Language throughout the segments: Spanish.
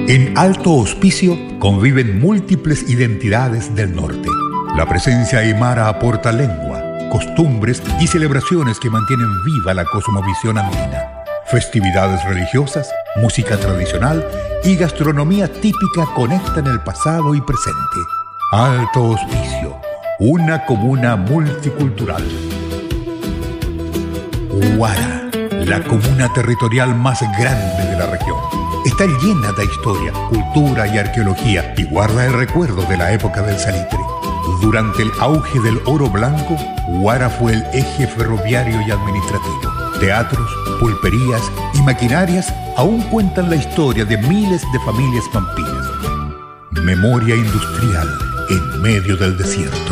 En Alto Hospicio conviven múltiples identidades del norte. La presencia aymara aporta lengua, costumbres y celebraciones que mantienen viva la cosmovisión andina. Festividades religiosas, música tradicional y gastronomía típica conectan el pasado y presente. Alto Hospicio, una comuna multicultural. Huara, la comuna territorial más grande de la región. Está llena de historia, cultura y arqueología y guarda el recuerdo de la época del salitre. Durante el auge del oro blanco, Huara fue el eje ferroviario y administrativo. Teatros, pulperías y maquinarias aún cuentan la historia de miles de familias pampinas. Memoria industrial en medio del desierto.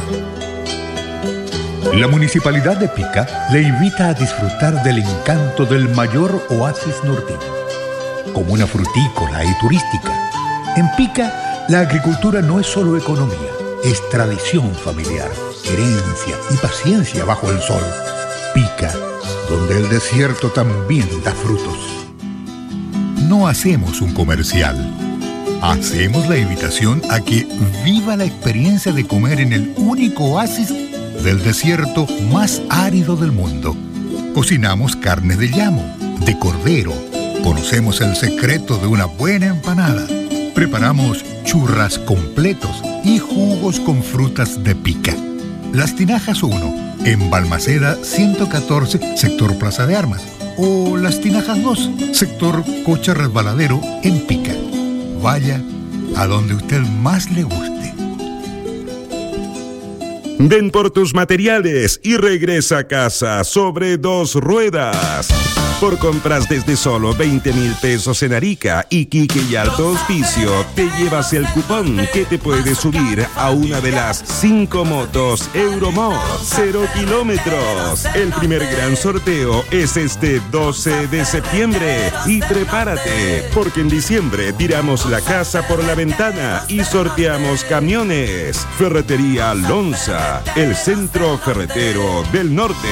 La Municipalidad de Pica le invita a disfrutar del encanto del mayor oasis norteño. Comuna frutícola y turística. En Pica, la agricultura no es solo economía, es tradición familiar, herencia y paciencia bajo el sol. Pica, donde el desierto también da frutos. No hacemos un comercial. Hacemos la invitación a que viva la experiencia de comer en el único oasis del desierto más árido del mundo. Cocinamos carne de llamo, de cordero. Conocemos el secreto de una buena empanada. Preparamos churras completos y jugos con frutas de Pica. Las Tinajas 1, en Balmaceda 114, sector Plaza de Armas. O Las Tinajas 2, sector Cocha Resbaladero, en Pica. Vaya a donde usted más le guste. Ven por tus materiales y regresa a casa sobre 2 ruedas. Por compras desde solo 20,000 pesos en Arica, Iquique y Alto Hospicio, te llevas el cupón que te puede subir a una de las 5 motos Euromod 0 kilómetros. El primer gran sorteo es este 12 de septiembre. Y prepárate, porque en diciembre tiramos la casa por la ventana y sorteamos camiones. Ferretería Lonza, el centro ferretero del norte.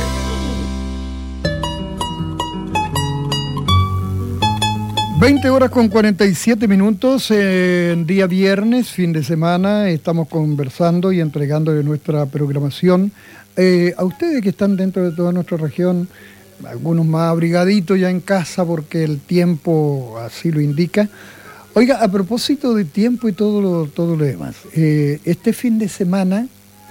20 horas con 47 minutos, día viernes, fin de semana, estamos conversando y entregando de nuestra programación. A ustedes que están dentro de toda nuestra región, algunos más abrigaditos ya en casa porque el tiempo así lo indica. Oiga, a propósito de tiempo y todo lo demás, este fin de semana,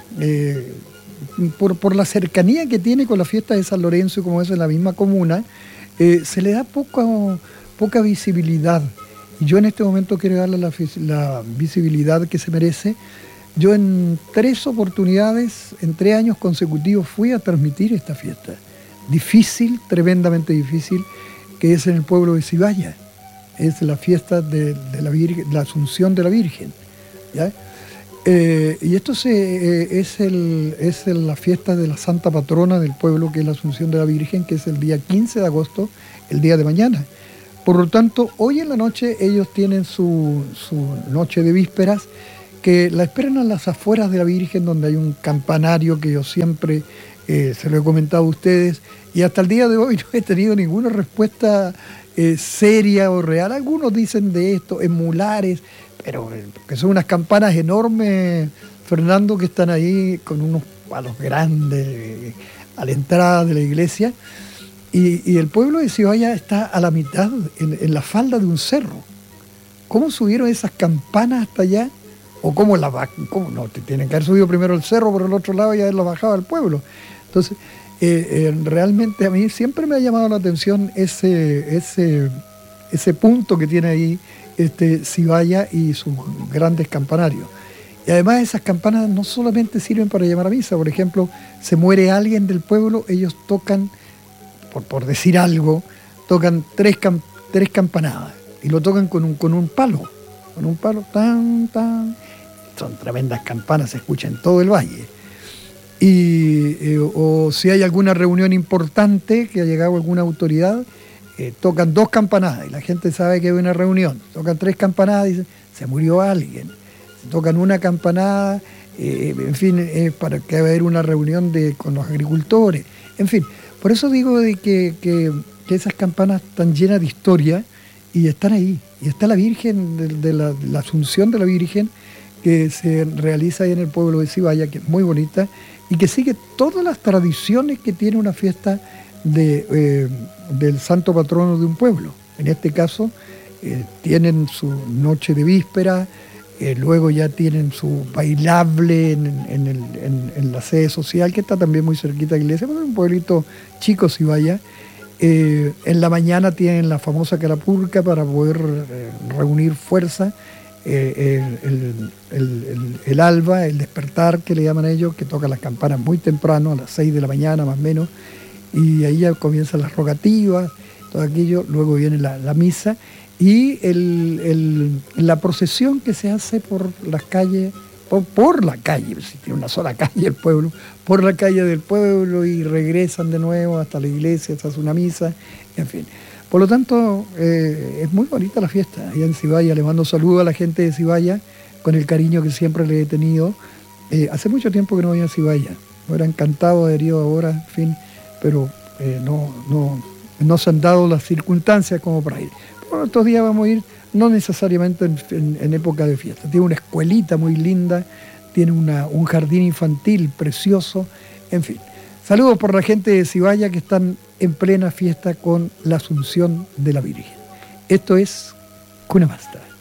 por la cercanía que tiene con la fiesta de San Lorenzo, como es en la misma comuna, se le da poca visibilidad. Y yo en este momento quiero darle la visibilidad que se merece. Yo en 3 oportunidades, en 3 años consecutivos, fui a transmitir esta fiesta. Difícil, tremendamente difícil, que es en el pueblo de Cibaya. Es la fiesta de la Virgen, la Asunción de la Virgen, ¿ya? Y esto es la fiesta de la Santa Patrona del pueblo, que es la Asunción de la Virgen, que es el día 15 de agosto, el día de mañana. Por lo tanto, hoy en la noche ellos tienen su noche de vísperas, que la esperan a las afueras de la Virgen, donde hay un campanario que yo siempre se lo he comentado a ustedes, y hasta el día de hoy no he tenido ninguna respuesta seria o real. Algunos dicen de esto, emulares, pero que son unas campanas enormes, Fernando, que están ahí con unos palos grandes a la entrada de la iglesia. Y el pueblo de Cibaya está a la mitad, en la falda de un cerro. ¿Cómo subieron esas campanas hasta allá? ¿O cómo no? Tienen que haber subido primero el cerro por el otro lado y haberlo bajado al pueblo. Entonces, realmente a mí siempre me ha llamado la atención ese punto que tiene ahí Cibaya y sus grandes campanarios. Y además esas campanas no solamente sirven para llamar a misa. Por ejemplo, se muere alguien del pueblo, ellos tocan, por decir algo, tocan 3 campanadas y lo tocan con un palo, tan. Son tremendas campanas, se escuchan en todo el valle. O si hay alguna reunión importante, que ha llegado alguna autoridad, tocan 2 campanadas y la gente sabe que hay una reunión. Tocan 3 campanadas y dicen, se murió alguien. Tocan una campanada, en fin, para que haya una reunión con los agricultores. En fin, por eso digo de que esas campanas están llenas de historia y están ahí. Y está la Virgen, de la Asunción de la Virgen, que se realiza ahí en el pueblo de Cibaya, que es muy bonita, y que sigue todas las tradiciones que tiene una fiesta del santo patrono de un pueblo. En este caso, tienen su noche de víspera, luego ya tienen su bailable en la sede social, que está también muy cerquita de la iglesia, pero es un pueblito chico Cibaya. En la mañana tienen la famosa carapulca para poder reunir fuerza, el alba, el despertar que le llaman ellos, que tocan las campanas muy temprano, a las 6 de la mañana más o menos, y ahí ya comienzan las rogativas, todo aquello, luego viene la misa y la procesión que se hace por las calles, por la calle, si tiene una sola calle el pueblo, por la calle del pueblo, y regresan de nuevo hasta la iglesia, se hace una misa, en fin. Por lo tanto, es muy bonita la fiesta allá en Cibaya. Le mando saludos a la gente de Cibaya con el cariño que siempre le he tenido. Hace mucho tiempo que no voy a Cibaya, me hubiera encantado de haber ido ahora, en fin, pero no se han dado las circunstancias como para ir. Por estos días vamos a ir, no necesariamente en época de fiesta. Tiene una escuelita muy linda, tiene un jardín infantil precioso, en fin. Saludos por la gente de Cibaya que están en plena fiesta con la Asunción de la Virgen. Esto es Cuna Mastra.